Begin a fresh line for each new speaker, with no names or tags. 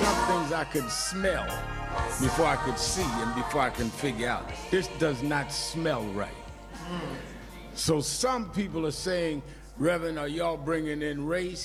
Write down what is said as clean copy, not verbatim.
some things I could smell before I could see and before I can figure out. This does not smell right. So some people are saying, Reverend, are y'all bringing in race?